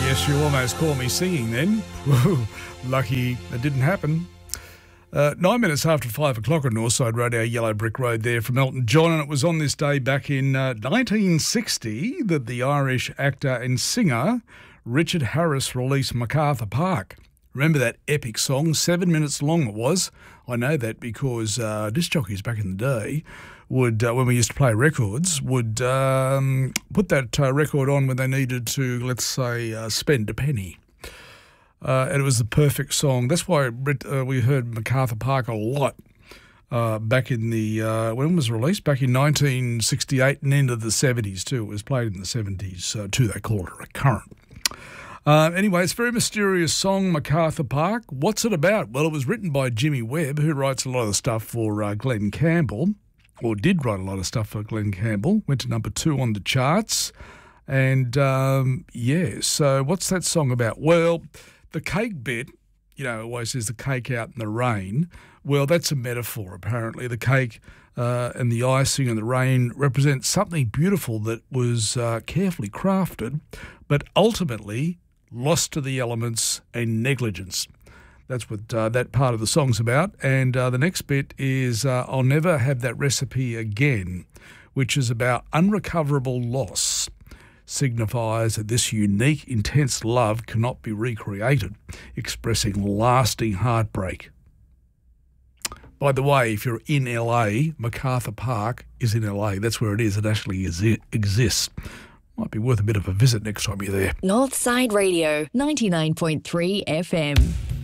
Yes, you almost caught me singing then. Lucky it didn't happen. 9 minutes after 5 o'clock on Northside Radio, Yellow Brick Road there from Elton John, and it was on this day back in 1960 that the Irish actor and singer Richard Harris released MacArthur Park. Remember that epic song? 7 minutes long it was. I know that because disc jockeys back in the day would, when we used to play records, would put that record on when they needed to, let's say, spend a penny. And it was the perfect song. That's why we heard MacArthur Park a lot back in the, when was it released? Back in 1968 and into the 70s too. It was played in the 70s too. They call it a recurrent. Anyway, it's a very mysterious song, MacArthur Park. What's it about? Well, it was written by Jimmy Webb, who writes a lot of stuff for Glenn Campbell, or did write a lot of stuff for Glenn Campbell. Went to number 2 on the charts. And, so what's that song about? Well, the cake bit, always says the cake out in the rain. Well, that's a metaphor, apparently. The cake and the icing and the rain represent something beautiful that was carefully crafted, but ultimately lost to the elements and negligence. That's what that part of the song's about. And the next bit is I'll Never Have That Recipe Again, which is about unrecoverable loss. Signifies that this unique, intense love cannot be recreated, expressing lasting heartbreak. By the way, if you're in LA, MacArthur Park is in LA. That's where it is. It actually exists. Might be worth a bit of a visit next time you're there. Northside Radio, 99.3 FM.